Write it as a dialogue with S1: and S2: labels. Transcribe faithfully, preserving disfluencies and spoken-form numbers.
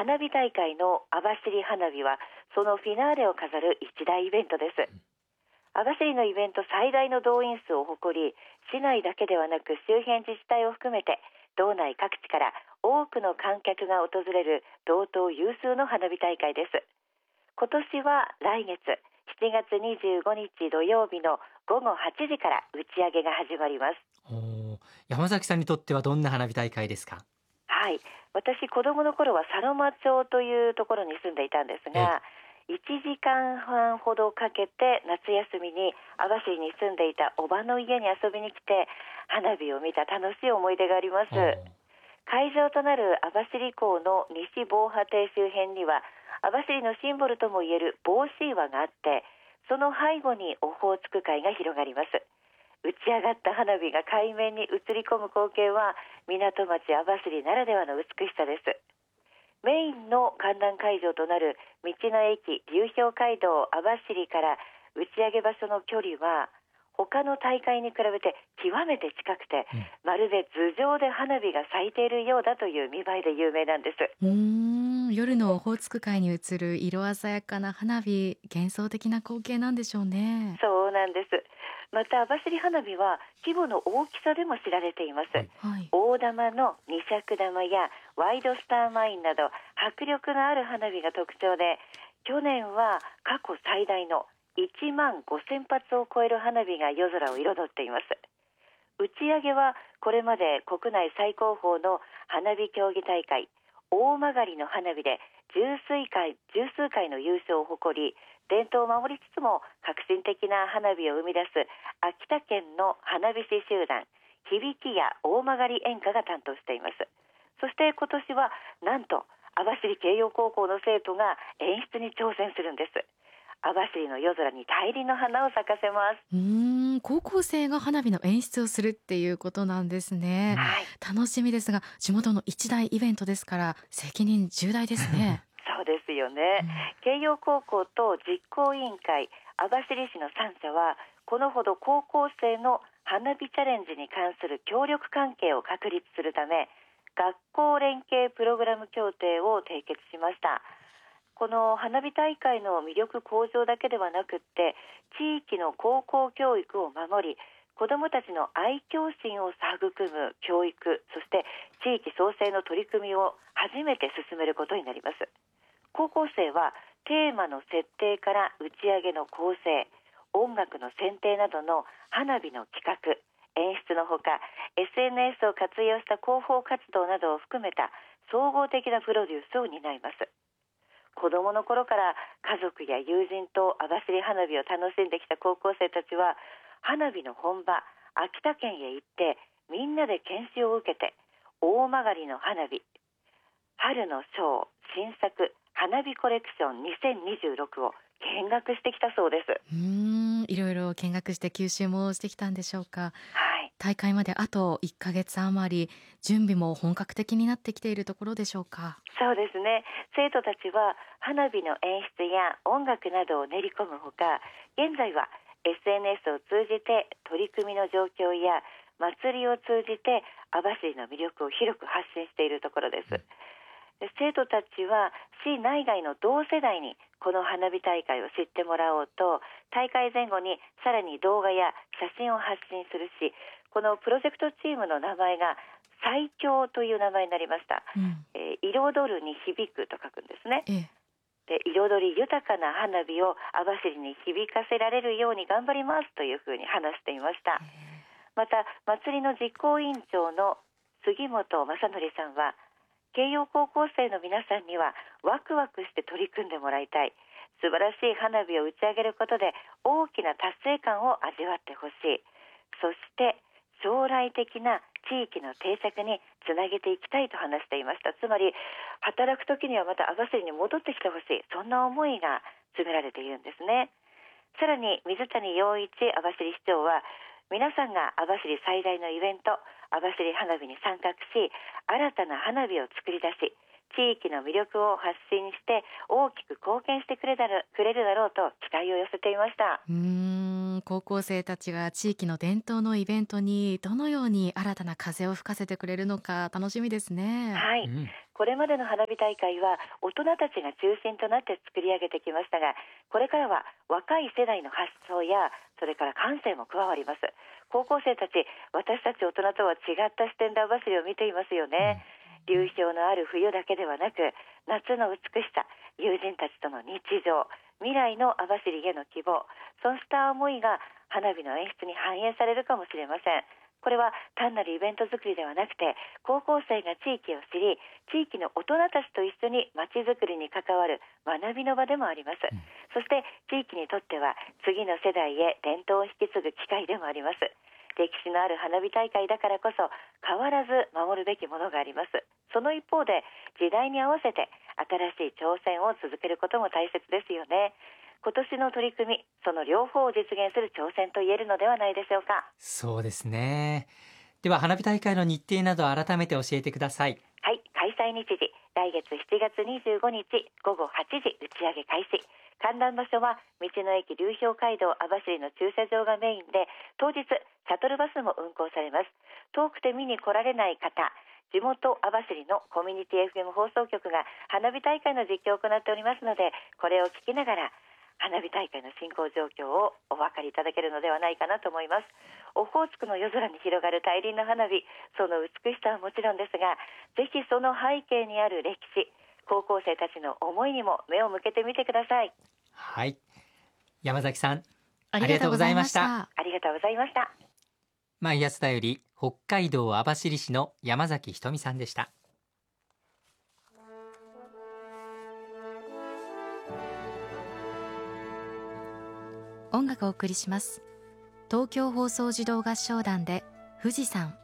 S1: 花火大会の網走花火はそのフィナーレを飾る一大イベントです。網走のイベント最大の動員数を誇り、市内だけではなく周辺自治体を含めて道内各地から多くの観客が訪れる道東有数の花火大会です。今年は来月しちがつにじゅうごにち土曜日のごごはちじから打ち上げが始まります。
S2: お山崎さんにとってはどんな花火大会ですか？
S1: はい、私子供の頃は佐野間町というところに住んでいたんですが、いちじかんはんほどかけて夏休みに網走に住んでいたおばの家に遊びに来て花火を見た楽しい思い出があります。会場となる網走港の西防波堤周辺には網走のシンボルともいえる帽子岩があって、その背後にオホーツク海が広がります。打ち上がった花火が海面に映り込む光景は港町網走ならではの美しさです。メインの観覧会場となる道の駅流氷街道網走から打ち上げ場所の距離は他の大会に比べて極めて近くて、うん、まるで頭上で花火が咲いているようだという見栄えで有名なんです。
S3: うーん、夜のオホーツク海に映る色鮮やかな花火、幻想的な光景なんでしょうね。
S1: そうなんです。また網走花火は規模の大きさでも知られています、はい、大玉の二尺玉やワイドスターマインなど迫力のある花火が特徴で、去年は過去最大のいちまんごせんぱつを超える花火が夜空を彩っています。打ち上げはこれまで国内最高峰の花火競技大会大曲の花火で十数回、十数回の優勝を誇り、伝統を守りつつも革新的な花火を生み出す秋田県の花火師集団響や大曲演歌が担当しています。そして今年はなんと網走慶応高校の生徒が演出に挑戦するんです。網走の夜空に大輪の花を咲かせます。
S3: うーん、高校生が花火の演出をするっていうことなんですね、はい、楽しみですが、地元の一大イベントですから責任重大ですね。
S1: そうですよね、うん、慶応高校と実行委員会網走市のさん社はこのほど高校生の花火チャレンジに関する協力関係を確立するため学校連携プログラム協定を締結しました。この花火大会の魅力向上だけではなくって地域の高校教育を守り、子どもたちの愛嬌心を育む教育、そして地域創生の取り組みを初めて進めることになります。高校生はテーマの設定から打ち上げの構成、音楽の選定などの花火の企画、演出のほか エスエヌエス を活用した広報活動などを含めた総合的なプロデュースを担います。子どもの頃から家族や友人と網走花火を楽しんできた高校生たちは花火の本場秋田県へ行ってみんなで研修を受けて大曲の花火、春のショー、新作花火コレクションにせんにじゅうろくを見学してきたそうです。
S3: うーん、いろいろ見学して吸収もしてきたんでしょうか。はい、大会まであといっかげつ余り、準備も本格的になってきているところでしょうか。
S1: そうですね、生徒たちは花火の演出や音楽などを練り込むほか、現在は エスエヌエス を通じて取り組みの状況や祭りを通じて網走の魅力を広く発信しているところです。生徒たちは市内外の同世代にこの花火大会を知ってもらおうと、大会前後にさらに動画や写真を発信するし、このプロジェクトチームの名前が最強という名前になりました、うんえー、彩るに響くと書くんですね、ええ、で彩り豊かな花火を網走に響かせられるように頑張りますというふうに話していました。また祭りの実行委員長の杉本正則さんは、慶応高校生の皆さんにはワクワクして取り組んでもらいたい、素晴らしい花火を打ち上げることで大きな達成感を味わってほしい、そして将来的な地域の定着につなげていきたいと話していました。つまり働く時にはまた網走に戻ってきてほしい、そんな思いが詰められているんですね。さらに水谷陽一網走市長は、皆さんが網走最大のイベント網走花火に参画し、新たな花火を作り出し、地域の魅力を発信して大きく貢献してくれたらくれるだろうと期待を寄せていました。
S3: うーんん、高校生たちが地域の伝統のイベントにどのように新たな風を吹かせてくれるのか楽しみですね。
S1: はい、
S2: うん、
S1: これまでの花火大会は大人たちが中心となって作り上げてきましたが、これからは若い世代の発想やそれから感性も加わります。高校生たち、私たち大人とは違った視点で網走を見ていますよね。流氷のある冬だけではなく、夏の美しさ、友人たちとの日常、未来の網走への希望、そうした思いが花火の演出に反映されるかもしれません。これは単なるイベント作りではなくて、高校生が地域を知り、地域の大人たちと一緒にまちづくりに関わる学びの場でもあります。
S2: うん、
S1: そして地域にとっては次の世代へ伝統を引き継ぐ機会でもあります。歴史のある花火大会だからこそ変わらず守るべきものがあります。その一方で時代に合わせて新しい挑戦を続けることも大切ですよね。今年の取り組み、その両方を実現する挑戦と言えるのではないでしょうか。
S2: そうですね。では花火大会の日程など改めて教えてください。
S1: はい、開催日時、来月しちがつにじゅうごにちごごはちじ打ち上げ開始。観覧場所は道の駅流氷街道網走の駐車場がメインで、当日シャトルバスも運行されます。遠くて見に来られない方、地元網走のコミュニティ エフエム 放送局が花火大会の実況を行っておりますので、これを聞きながら花火大会の進行状況をお分かりいただけるのではないかなと思います。オホーツクの夜空に広がる大輪の花火、その美しさはもちろんですが、ぜひその背景にある歴史、高校生たちの思いにも目を向けてみてください。
S2: はい、山崎さん
S3: ありがとうございました。
S1: ありがとうございました。
S2: マイヤスだより北海道網走市の山崎ひとみさんでした。
S3: 音楽をお送りします。東京放送児童合唱団で富士山。